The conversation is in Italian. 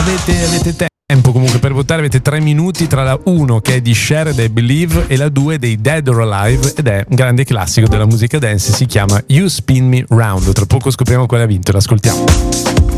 avete tempo comunque per votare, avete 3 minuti tra la 1 che è di Cher ed I Believe e la 2 dei Dead or Alive ed è un grande classico della musica dance, si chiama You Spin Me Round. Tra poco scopriamo quale ha vinto, l'ascoltiamo.